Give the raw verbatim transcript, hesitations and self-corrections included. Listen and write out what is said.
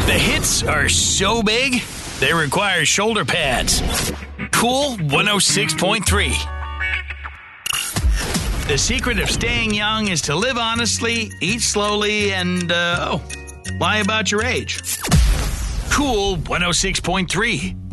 The hits are so big, they require shoulder pads. Cool one oh six point three. The secret of staying young is to live honestly, eat slowly, and, uh, oh, lie about your age. Cool one oh six point three.